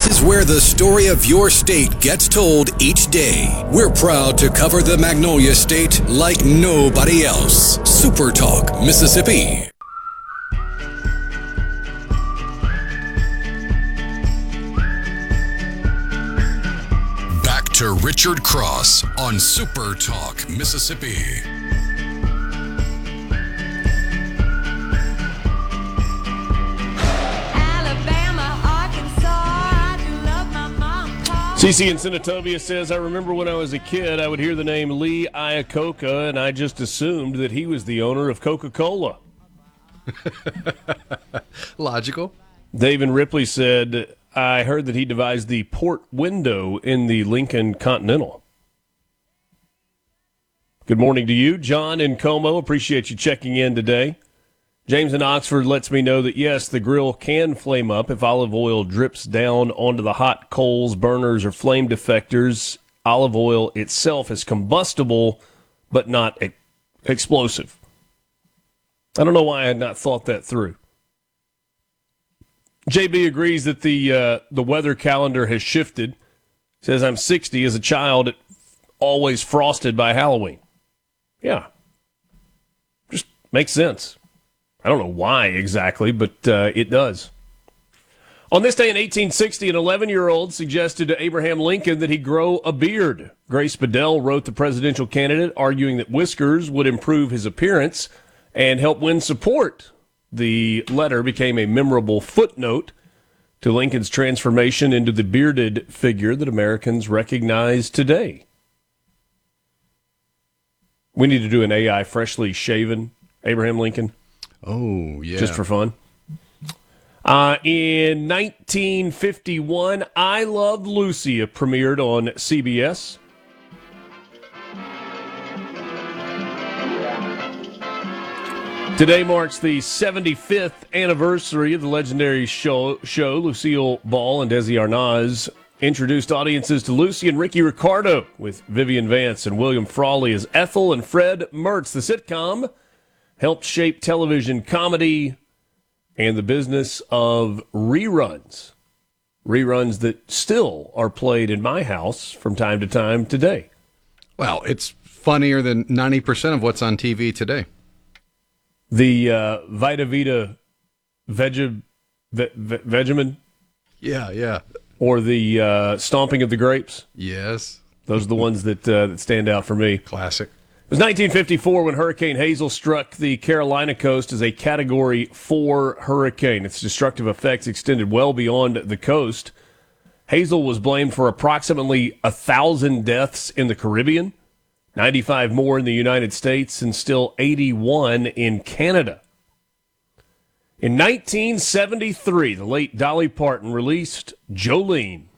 is where the story of your state gets told each day. We're proud to cover the Magnolia State like nobody else. Super Talk, Mississippi. Back to Richard Cross on Super Talk, Mississippi. CC in Senatobia says, I remember when I was a kid, I would hear the name Lee Iacocca, and I just assumed that he was the owner of Coca-Cola. Logical. Dave in Ripley said, I heard that he devised the port window in the Lincoln Continental. Good morning to you. John in Como, appreciate you checking in today. James in Oxford lets me know that, yes, the grill can flame up if olive oil drips down onto the hot coals, burners, or flame deflectors. Olive oil itself is combustible, but not explosive. I don't know why I had not thought that through. JB agrees that the weather calendar has shifted. Says, I'm 60. As a child, it always frosted by Halloween. Yeah. Just makes sense. I don't know why exactly, but it does. On this day in 1860, an 11-year-old suggested to Abraham Lincoln that he grow a beard. Grace Bedell wrote the presidential candidate, arguing that whiskers would improve his appearance and help win support. The letter became a memorable footnote to Lincoln's transformation into the bearded figure that Americans recognize today. We need to do an AI freshly shaven Abraham Lincoln. Oh, yeah. Just for fun. In 1951, I Love Lucy premiered on CBS. Today marks the 75th anniversary of the legendary show. Lucille Ball and Desi Arnaz introduced audiences to Lucy and Ricky Ricardo with Vivian Vance and William Frawley as Ethel and Fred Mertz. The sitcom helped shape television comedy and the business of reruns. Reruns that still are played in my house from time to time today. Well, it's funnier than 90% of what's on TV today. The Vita Vita Vegemin? Yeah. Or the Stomping of the Grapes? Yes. Those are the ones that stand out for me. Classic. It was 1954 when Hurricane Hazel struck the Carolina coast as a Category 4 hurricane. Its destructive effects extended well beyond the coast. Hazel was blamed for approximately 1,000 deaths in the Caribbean, 95 more in the United States, and still 81 in Canada. In 1973, the late Dolly Parton released Jolene.